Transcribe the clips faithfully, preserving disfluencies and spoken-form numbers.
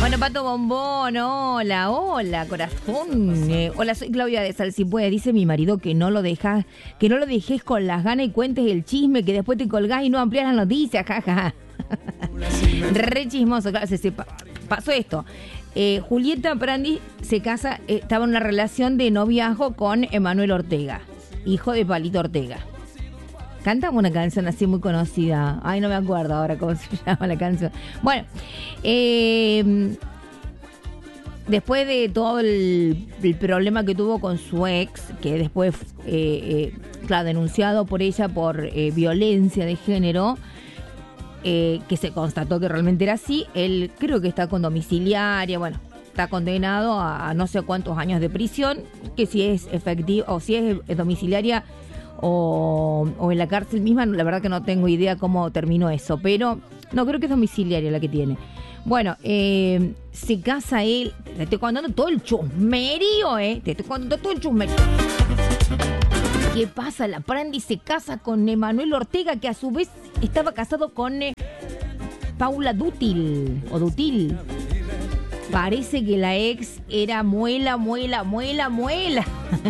Bueno, Pato Bombón, hola, hola, corazón. Eh, hola, soy Claudia de Sal, si puede. Dice mi marido que no lo dejas, que no lo dejes con las ganas y cuentes el chisme, que después te colgás y no amplías las noticias, jaja. Re chismoso, claro, se, se pa- pasó esto. Eh, Julieta Prandi se casa, eh, estaba en una relación de noviazgo con Emanuel Ortega, hijo de Palito Ortega. Cantamos una canción así muy conocida. Ay, no me acuerdo ahora cómo se llama la canción. Bueno, eh, después de todo el, el problema que tuvo con su ex, que después, eh, eh, claro, denunciado por ella por eh, violencia de género, eh, que se constató que realmente era así, él creo que está con domiciliaria, bueno, está condenado a, a no sé cuántos años de prisión, que si es efectivo o si es, es domiciliaria, O, o en la cárcel misma, la verdad que no tengo idea cómo terminó eso, pero no, creo que es domiciliaria la que tiene. Bueno, eh, se casa él, te estoy contando todo el chusmerío, ¿eh? Te estoy contando todo el chusmerío. ¿Qué pasa? La Prandi se casa con Emanuel Ortega, que a su vez estaba casado con eh, Paula Dútil, o Dútil. Parece que la ex era muela, muela, muela, muela.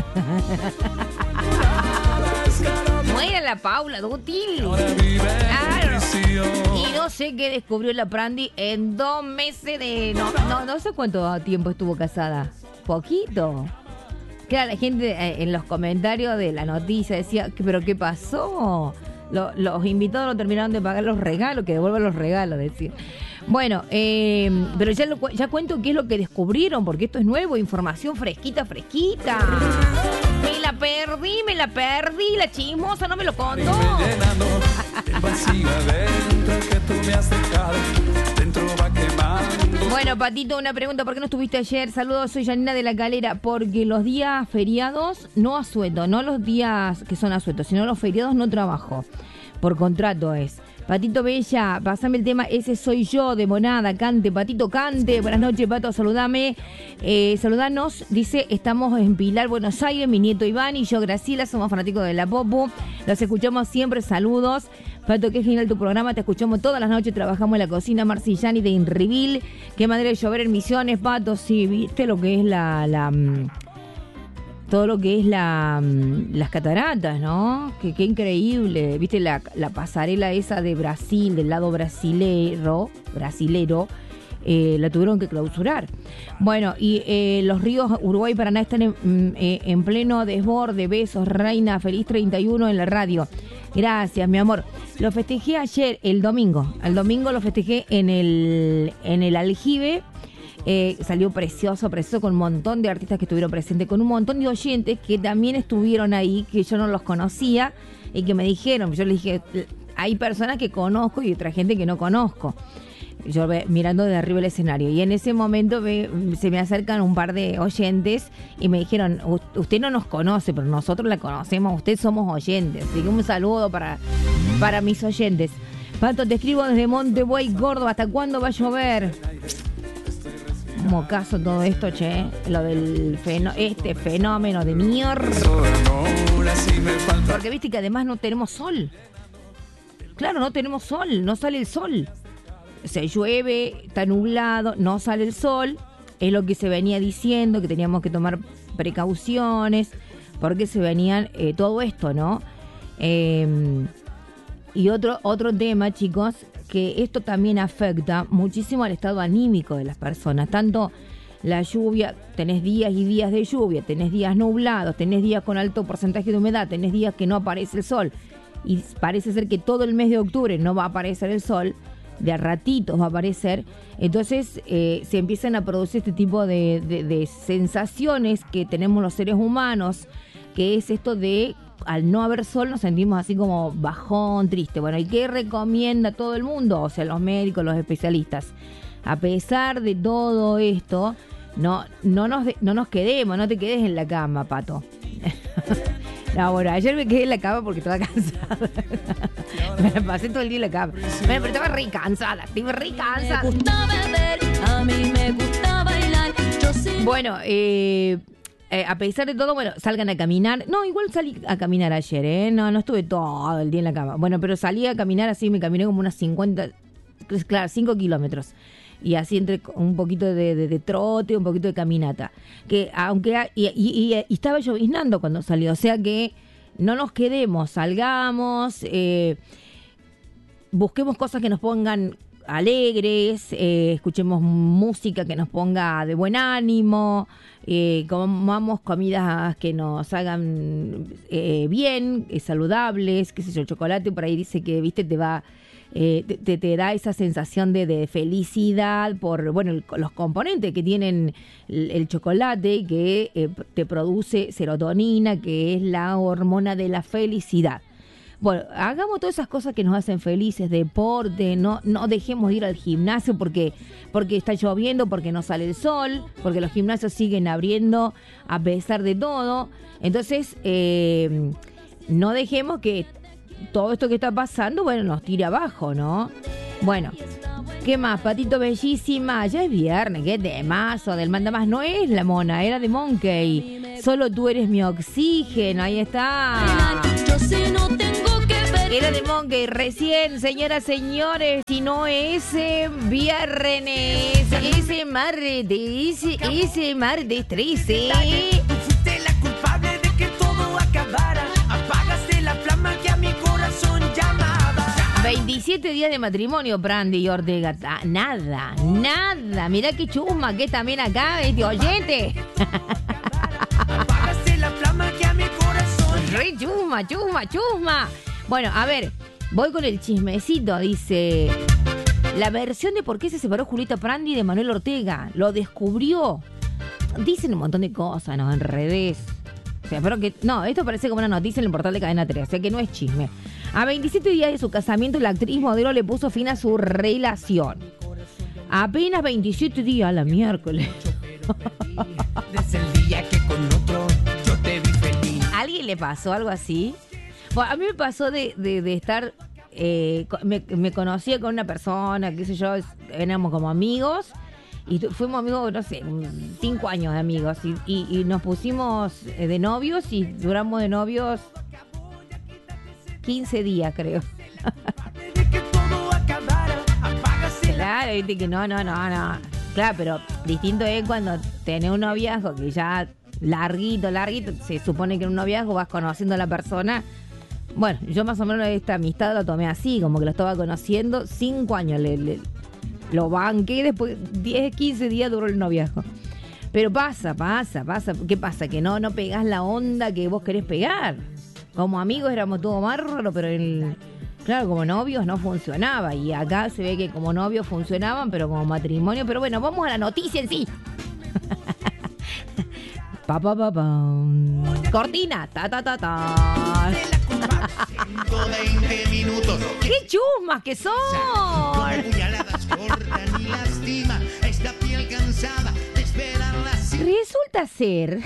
Muera la Paula Dútil. Claro. Y no sé qué descubrió la Prandi en dos meses de... No, no, no sé cuánto tiempo estuvo casada. Poquito. Claro, la gente eh, en los comentarios de la noticia decía, ¿pero qué pasó? Lo, los invitados no terminaron de pagar los regalos, que devuelvan los regalos, decía. Bueno, eh, pero ya, lo, ya cuento qué es lo que descubrieron, porque esto es nuevo, información fresquita, fresquita. Me la perdí, me la perdí, la chismosa no me lo contó. Bueno, Patito, una pregunta, ¿por qué no estuviste ayer? Saludos, soy Janina de la Calera, porque los días feriados no asueto, no los días que son asuetos, sino los feriados no trabajo, por contrato es. Patito Bella, pasame el tema, ese soy yo, de Monada, cante, Patito, cante. Buenas noches, Pato, saludame. Eh, saludanos, dice, estamos en Pilar, Buenos Aires, mi nieto Iván y yo, Graciela, somos fanáticos de la Popu. Los escuchamos siempre, saludos. Pato, qué genial tu programa, te escuchamos todas las noches, trabajamos en la cocina. Marcillani de Inrivil, qué manera de llover en Misiones, Pato, sí, viste lo que es la... la todo lo que es la las cataratas, ¿no? Que qué increíble. ¿Viste la, la pasarela esa de Brasil, del lado brasilero, brasilero? Eh, la tuvieron que clausurar. Bueno, y eh, los ríos Uruguay y Paraná están en, eh, en pleno desborde. Besos, Reina, feliz treinta y uno en la radio. Gracias, mi amor. Lo festejé ayer, el domingo. El domingo lo festejé en el, en el Aljibe. Eh, salió precioso, precioso, con un montón de artistas que estuvieron presentes, con un montón de oyentes que también estuvieron ahí, que yo no los conocía y que me dijeron, yo les dije, hay personas que conozco y otra gente que no conozco. Yo ve, mirando de arriba el escenario, y en ese momento ve, se me acercan un par de oyentes y me dijeron, usted no nos conoce, pero nosotros la conocemos, usted somos oyentes. Así que un saludo para, para mis oyentes. Pato, te escribo desde Montebuey, Córdoba, ¿hasta cuándo va a llover? Como caso todo esto, che, lo del fenó- este fenómeno de mierda. Porque viste que además no tenemos sol. Claro, no tenemos sol, no sale el sol. Se llueve, está nublado, no sale el sol. Es lo que se venía diciendo, que teníamos que tomar precauciones, porque se venían eh, todo esto, ¿no? Eh, y otro, otro tema, chicos, que esto también afecta muchísimo al estado anímico de las personas. Tanto la lluvia, tenés días y días de lluvia, tenés días nublados, tenés días con alto porcentaje de humedad, tenés días que no aparece el sol. Y parece ser que todo el mes de octubre no va a aparecer el sol, de a ratitos va a aparecer. Entonces eh, se empiezan a producir este tipo de, de, de sensaciones que tenemos los seres humanos, que es esto de... al no haber sol nos sentimos así como bajón, triste. Bueno, ¿y qué recomienda todo el mundo? O sea, los médicos, los especialistas. A pesar de todo esto, no, no, nos, de, no nos quedemos, no te quedes en la cama, Pato. No, bueno, ayer me quedé en la cama porque estaba cansada. Me la pasé todo el día en la cama. Bueno, pero estaba re cansada, estaba re cansada. Me gusta beber, a mí me gusta bailar. Yo sí. Bueno, eh... Eh, a pesar de todo, bueno, salgan a caminar. No, igual salí a caminar ayer, ¿eh? No, no estuve todo el día en la cama. Bueno, pero salí a caminar así, me caminé como unas cincuenta, claro, cinco kilómetros. y así entre un poquito de, de, de trote, un poquito de caminata. Que aunque ha- y, y, y, y estaba lloviznando cuando salió, o sea que no nos quedemos, salgamos, eh, busquemos cosas que nos pongan alegres, eh, escuchemos música que nos ponga de buen ánimo, eh, comamos comidas que nos hagan eh, bien, eh, saludables, qué sé yo, el chocolate por ahí dice que, viste, te va, eh, te, te, te da esa sensación de, de felicidad por, bueno, el- los componentes que tienen el, el chocolate, que eh, te produce serotonina, que es la hormona de la felicidad. Bueno, hagamos todas esas cosas que nos hacen felices, deporte, no no dejemos de ir al gimnasio porque porque está lloviendo, porque no sale el sol, porque los gimnasios siguen abriendo a pesar de todo. Entonces, eh, no dejemos que todo esto que está pasando, bueno, nos tire abajo, ¿no? Bueno, ¿qué más? Patito Bellísima, ya es viernes, qué temazo del manda más. No es la mona, era de Monkey. Solo tú eres mi oxígeno, ahí está. Yo si no tengo que ver. Era de Monkey recién, señoras, señores, si no ese viernes, ese martes, ese, ese martes trece. Tú fuiste la culpable de que todo acabara. Apagaste la flama que a mi corazón llamaba. veintisiete días de matrimonio, Brandy y Ortega. Ah, nada, nada. Mirá qué chusma que es también acá, este oyente. Apagaste la flama que a mi corazón Re chusma, chusma, chusma. Bueno, a ver, voy con el chismecito, dice. La versión de por qué se separó Julieta Prandi de Manuel Ortega. Lo descubrió. Dicen un montón de cosas, ¿no? En redes. O sea, pero que. No, esto parece como una noticia en el portal de Cadena tres, o sea que no es chisme. A veintisiete días de su casamiento, la actriz modelo le puso fin a su relación. Apenas veintisiete días, la miércoles. desde el día que con otro yo te vi feliz. ¿A alguien le pasó algo así? Bueno, a mí me pasó de, de, de estar... eh, co- me, me conocía con una persona, qué sé yo, es- éramos como amigos. Y tu- fuimos amigos, no sé, un- cinco años de amigos. Y, y- y nos pusimos eh, de novios y duramos de novios quince días, creo. De que todo acabara. Apagaste la Claro, viste que no, no, no, no. Claro, pero distinto es cuando tenés un noviazgo que ya larguito, larguito, se supone que en un noviazgo vas conociendo a la persona. Bueno, yo más o menos esta amistad la tomé así, como que lo estaba conociendo, cinco años le, le- lo banqué y después diez, quince días duró el noviazgo. Pero pasa, pasa, pasa. ¿Qué pasa? Que no, no pegás la onda que vos querés pegar. Como amigos éramos todo bárbaro, pero el, claro, como novios no funcionaba. Y acá se ve que como novios funcionaban, pero como matrimonio. Pero bueno, vamos a la noticia en sí. Pa, pa, pa, pam. Cortina. Ta, ta, ta, ta. ciento veinte minutos. ¡Qué chusmas que son! Como puñaladas cortan y lastima esta piel cansada de esperarla sin Resulta ser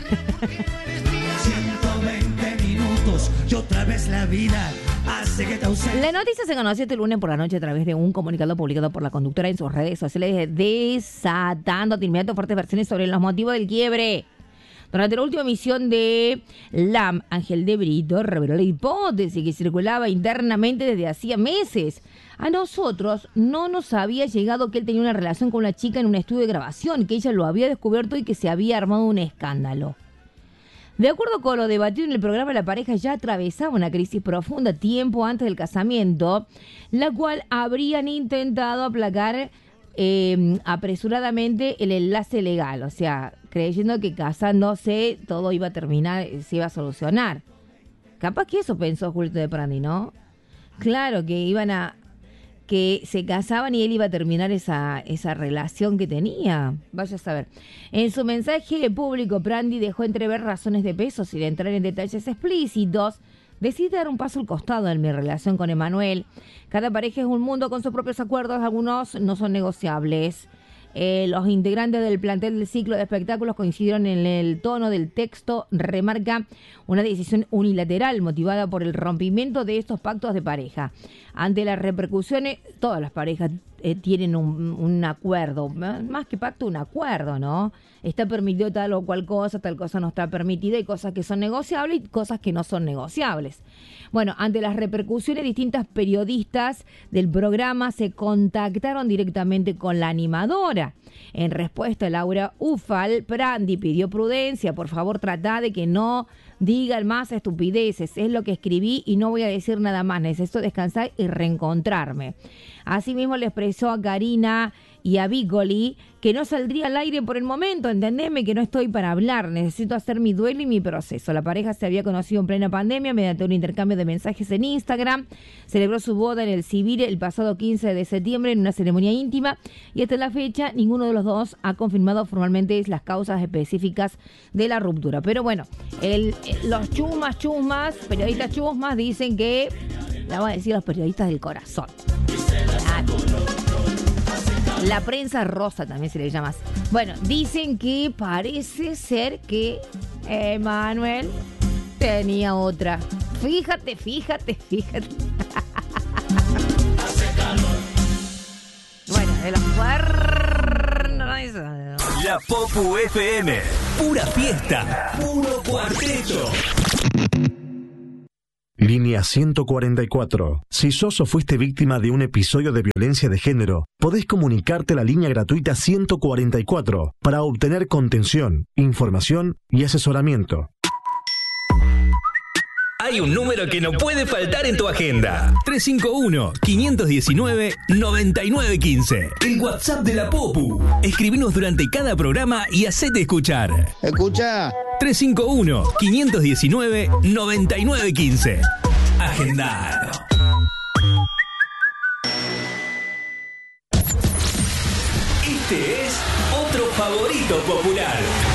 ciento veinte minutos y otra vez la vida hace que te ausentes. la noticia se conoció este lunes por la noche a través de un comunicado publicado por la conductora en sus redes sociales, desatando de inmediato fuertes versiones sobre los motivos del quiebre. Durante la última emisión de L A M, Ángel de Brito reveló la hipótesis que circulaba internamente desde hacía meses. A nosotros no nos había llegado que él tenía una relación con una chica en un estudio de grabación, que ella lo había descubierto y que se había armado un escándalo. De acuerdo con lo debatido en el programa, la pareja ya atravesaba una crisis profunda tiempo antes del casamiento, la cual habrían intentado aplacar eh, apresuradamente el enlace legal, o sea, creyendo que casándose todo iba a terminar, eh, se iba a solucionar. Capaz que eso pensó Julieta de Prandi, ¿no? Claro, que iban a... que se casaban y él iba a terminar esa, esa relación que tenía. Vaya a saber. En su mensaje público, Prandi dejó entrever razones de peso sin entrar en detalles explícitos. Decidí dar un paso al costado en mi relación con Emanuel. Cada pareja es un mundo con sus propios acuerdos, algunos no son negociables. Eh, los integrantes del plantel del ciclo de espectáculos coincidieron en el tono del texto. Remarca una decisión unilateral motivada por el rompimiento de estos pactos de pareja. Ante las repercusiones, todas las parejas eh, tienen un, un acuerdo, más que pacto, un acuerdo, ¿no? Está permitido tal o cual cosa, tal cosa no está permitida, hay cosas que son negociables y cosas que no son negociables. Bueno, ante las repercusiones, distintas periodistas del programa se contactaron directamente con la animadora. En respuesta, Laura Ufal Prandi pidió prudencia, por favor trata de que no digan más estupideces, es lo que escribí y no voy a decir nada más, necesito descansar y reencontrarme. Asimismo le expresó a Karina y a Vicoli que no saldría al aire por el momento, entendeme que no estoy para hablar, necesito hacer mi duelo y mi proceso. La pareja se había conocido en plena pandemia mediante un intercambio de mensajes en Instagram, celebró su boda en el civil el pasado quince de septiembre en una ceremonia íntima y hasta la fecha ninguno de los dos ha confirmado formalmente las causas específicas de la ruptura. Pero bueno, el, los chusmas, chusmas, periodistas chusmas dicen que, la voy a decir los periodistas del corazón. La prensa rosa también se le llama así. Bueno, dicen que parece ser que Emanuel tenía otra. Fíjate, fíjate, fíjate. Bueno, de los cuernos. La Popu F M. Pura fiesta. Puro cuarteto. Línea ciento cuarenta y cuatro. Si sos o fuiste víctima de un episodio de violencia de género, podés comunicarte a la línea gratuita ciento cuarenta y cuatro para obtener contención, información y asesoramiento. Hay un número que no puede faltar en tu agenda. tres cinco uno, cinco uno nueve, nueve nueve uno cinco. El WhatsApp de la Popu. Escribinos durante cada programa y hacete escuchar. Escucha. tres cinco uno, cinco uno nueve, nueve nueve uno cinco. Agendalo. Este es otro favorito popular.